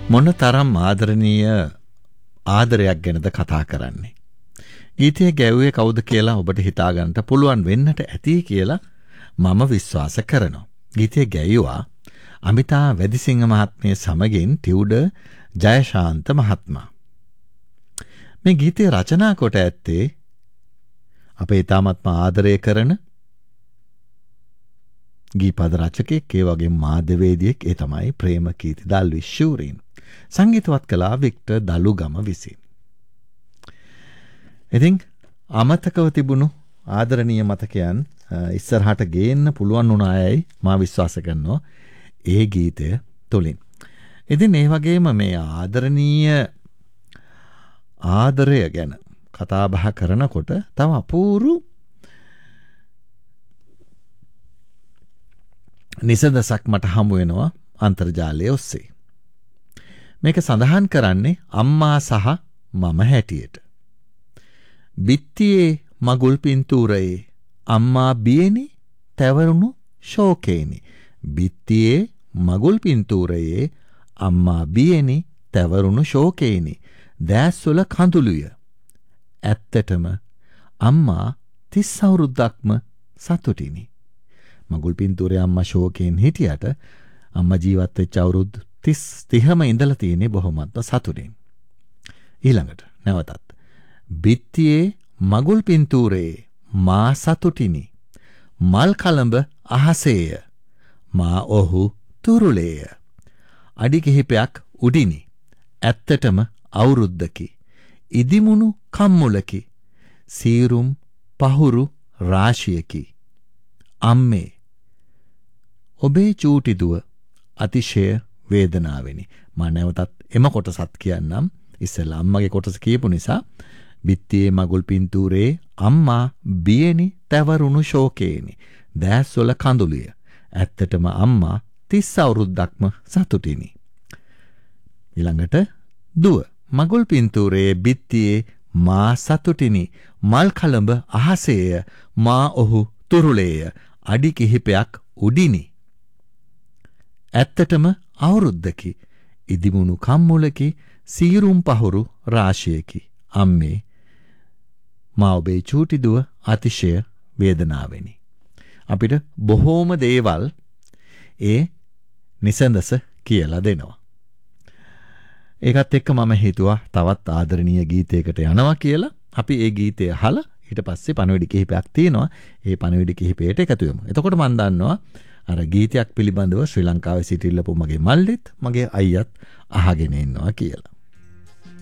මොන තරම් ආදරණීය ආදරයක් ගැනද කතා කරන්නේ. ගීතය ගැයුවේ කවුද කියලා ඔබට හිතා ගන්නට පුළුවන් වෙන්නට ඇති කියලා මම විශ්වාස කරනවා. ගීතය ගැයුවා අමිතා වැදිසිංහ මහත්මිය සමගින් ටියුඩ ජයශාන්ත මහත්මයා. මේ ගීතය රචනා කොට ඇත්තේ අපේ තාමත්ම ආදරය කරන ගීපද රචකයෙක් ඒ වගේම මාධ්‍යවේදියෙක් ඒ තමයි ප්‍රේමකීර්ති දල්වි ශූරීන්. සංගීතවත් කළා වික්ටර් දලුගම විසින්. ඉතින් අමතකව තිබුණු ආදරණීය මතකයන් ඉස්සරහට ගේන්න පුළුවන් වුණ අයයි මා විශ්වාස කරනවා ඒ ගීතය තුලින්. ඉතින් ඒ වගේම මේ ආදරණීය ආදරය ගැන කතා බහ කරනකොට තව අපූරු නිසඳසක් මට හමු වෙනවා අන්තර්ජාලය ඔස්සේ. මේක සඳහන් කරන්නේ අම්මා සහ මම හැටියට. බිත්තියේ මගුල් පින්තූරයේ අම්මා බියේනි තැවරුණු ශෝකේනි. බිත්තියේ මගුල් පින්තූරයේ අම්මා බියේනි තැවරුණු ශෝකේනි. දැස්වල කඳුළුය. ඇත්තටම අම්මා 30 අවුරුද්දක්ම සතුටිනි. මගුල් පින්තූරේ අම්මා ශෝකයෙන් හිටියට අම්මා ජීවත් වෙච්ච අවුරුදු 30ම ඉඳලා තියෙන්නේ බොහොමත්ම සතුටින්. ඊළඟට නැවතත් බිත්තියේ මගුල් පින්තූරේ මා සතුටිනි. මල් කලඹ අහසේය. මා ඔහු තුරුලේය. අඩි කිහිපයක් උඩිනි. ඇත්තටම අවුරුද්දකි. ඉදිමුණු කම්මුලකි. සීරුම් පහුරු රාශියකි. අම්මේ ඔබේ චූටි දුව අතිශය වේදනාවෙනි. මම නැවතත් එම කොටසත් කියන්නම්. ඉස්සෙල්ලා අම්මගේ කොටස කියපු නිසා බිත්තියේ මගුල් පින්තූරේ අම්මා බියේනි තැවරුණු ශෝකේනි. දැස්වල කඳුළුය. ඇත්තටම අම්මා 30 අවුරුද්දක්ම සතුටිනි. ඊළඟට දුව මගුල් පින්තූරේ බිත්තියේ මා සතුටිනි. මල් කලඹ අහසේය. මා ඔහු තුරුලේය. අඩි කිහිපයක් උඩිනි. ඇත්තටම අවුරුද්දකි. ඉදිමුණු කම්මුලකි. සීරුම් පහුරු රාශියකි. අම්මේ මා ඔබේ චූටි දුව අතිශය වේදනාවෙනි. අපිට බොහෝම දේවල් ඒ නිසඳස කියලා දෙනවා. ඒකත් එක්ක මම හිතුවා තවත් ආදරණීය ගීතයකට යනවා කියලා. අපි ඒ ගීතය අහලා ඊට පස්සේ පණවිඩි කිහිපයක් තියෙනවා. ඒ පණවිඩි කිහිපයට එකතු වෙමු. එතකොට මම දන්නවා අර ගීතයක් පිළිබඳව ශ්‍රී ලංකාවේ සිටිල්ලපු මගේ මල්ලිත් මගේ අයියත් අහගෙන ඉන්නවා කියලා.